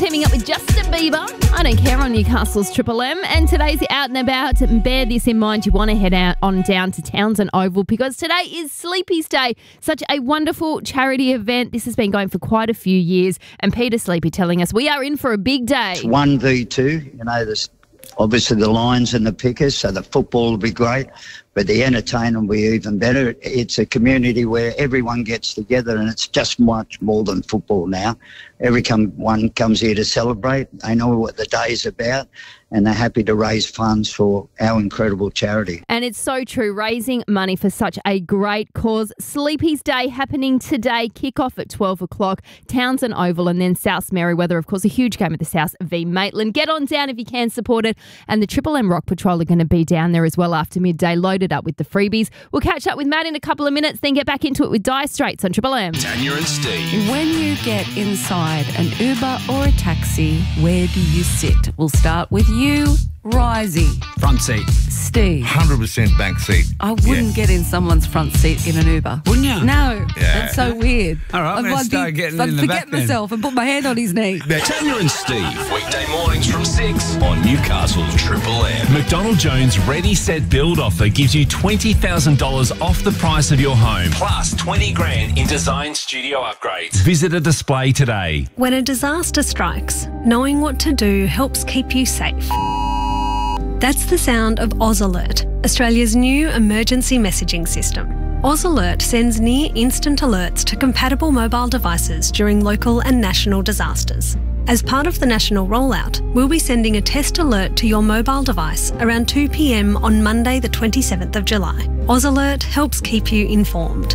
Teaming up with Justin Bieber, I Don't Care on Newcastle's Triple M. And today's Out and About. Bear this in mind, you want to head out on down to Townsend Oval because today is Sleepy's Day. Such a wonderful charity event. This has been going for quite a few years. And Peter Sleepy telling us we are in for a big day. It's 1v2, there's obviously the Lions and the Pickers, so the football will be great, but the entertainment will be even better. It's a community where everyone gets together and it's just much more than football now. Everyone comes here to celebrate. They know what the day is about and they're happy to raise funds for our incredible charity. And it's so true, raising money for such a great cause. Sleepy's Day happening today, kick-off at 12 o'clock, Townsend Oval, and then South Merriweather, of course, a huge game at the South v Maitland. Get on down if you can support it. And the Triple M Rock Patrol are going to be down there as well after midday, loaded up with the freebies. We'll catch up with Matt in a couple of minutes, then get back into it with Dire Straits on Triple M. Tanya and Steve. When you get inside an Uber or a taxi, where do you sit? We'll start with you, Risey. Front seat. Steve. 100% back seat. I wouldn't get in someone's front seat in an Uber. Wouldn't you? No. Yeah. That's so weird. All right, I'm going to start getting in the back I'd forget myself and put my hand on his knee. Tanya and Steve. Weekday mornings from 6 on Newcastle's Triple M. McDonald Jones Ready Set Build offer gives you $20,000 off the price of your home. Plus 20 grand in design studio upgrades. Visit a display today. When a disaster strikes, knowing what to do helps keep you safe. That's the sound of Oz Alert, Australia's new emergency messaging system. Oz Alert sends near-instant alerts to compatible mobile devices during local and national disasters. As part of the national rollout, we'll be sending a test alert to your mobile device around 2 p.m. on Monday the 27th of July. Oz Alert helps keep you informed.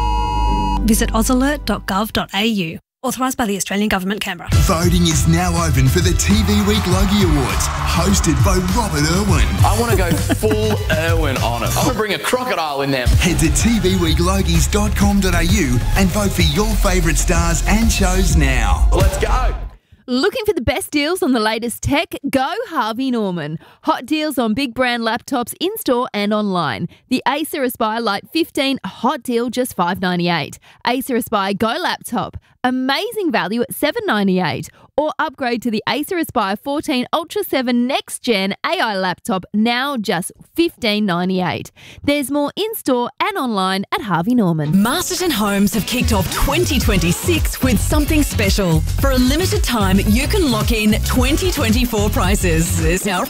Visit ozalert.gov.au. Authorised by the Australian Government, Canberra. Voting is now open for the TV Week Logie Awards, hosted by Robert Irwin. I want to go full Irwin on it. I'm going to bring a crocodile in there. Head to tvweeklogies.com.au and vote for your favourite stars and shows now. Let's go. Looking for the best deals on the latest tech? Go Harvey Norman. Hot deals on big brand laptops in-store and online. The Acer Aspire Lite 15, hot deal just $598. Acer Aspire Go laptop, amazing value at $798. Or upgrade to the Acer Aspire 14 Ultra 7 Next Gen AI laptop, now just $1598. There's more in-store and online at Harvey Norman. Masterton Homes have kicked off 2026 with something special. For a limited time, you can lock in 2024 prices. There's now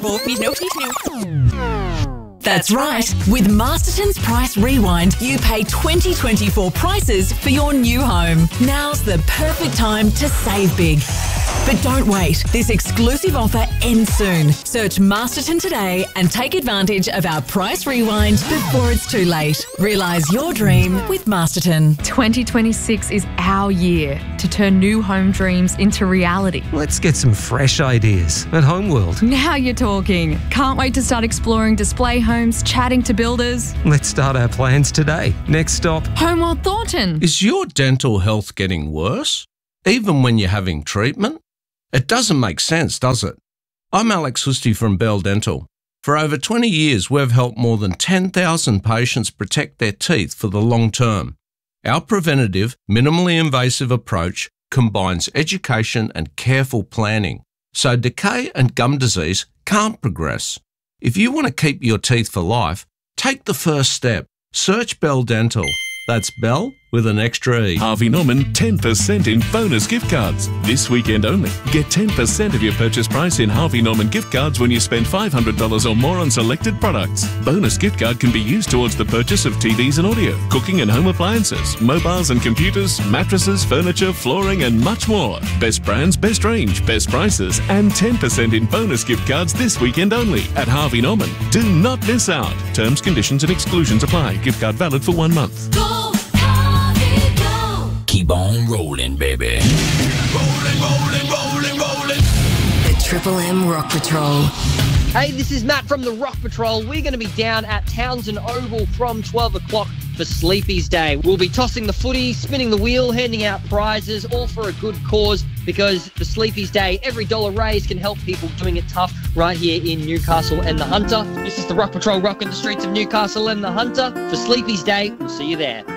That's right. With Masterton's Price Rewind, you pay 2024 prices for your new home. Now's the perfect time to save big. But don't wait. This exclusive offer ends soon. Search Masterton today and take advantage of our Price Rewind before it's too late. Realise your dream with Masterton. 2026 is our year to turn new home dreams into reality. Let's get some fresh ideas at Homeworld. Now you're talking. Can't wait to start exploring display homes, chatting to builders. Let's start our plans today. Next stop, Homeworld Thornton. Is your dental health getting worse, even when you're having treatment? It doesn't make sense, does it? I'm Alex Husty from Bell Dental. For over 20 years, we've helped more than 10,000 patients protect their teeth for the long term. Our preventative, minimally invasive approach combines education and careful planning, so decay and gum disease can't progress. If you want to keep your teeth for life, take the first step. Search Bell Dental. That's Bell with an extra E. Harvey Norman 10% in bonus gift cards. This weekend only. Get 10% of your purchase price in Harvey Norman gift cards when you spend $500 or more on selected products. Bonus gift card can be used towards the purchase of TVs and audio, cooking and home appliances, mobiles and computers, mattresses, furniture, flooring and much more. Best brands, best range, best prices and 10% in bonus gift cards this weekend only at Harvey Norman. Do not miss out. Terms, conditions and exclusions apply. Gift card valid for 1 month. Keep on rolling, baby. Rolling, rolling, rolling, rolling. The Triple M Rock Patrol. Hey, this is Matt from the Rock Patrol. We're going to be down at Townsend Oval from 12 o'clock for Sleepy's Day. We'll be tossing the footy, spinning the wheel, handing out prizes, all for a good cause, because for Sleepy's Day, every dollar raised can help people doing it tough right here in Newcastle and the Hunter. This is the Rock Patrol rocking the streets of Newcastle and the Hunter. For Sleepy's Day, we'll see you there.